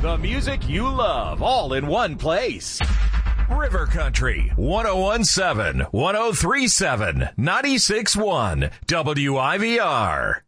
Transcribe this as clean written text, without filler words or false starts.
The music you love, all in one place. River Country, 1017, 1037, 96.1, WIVR.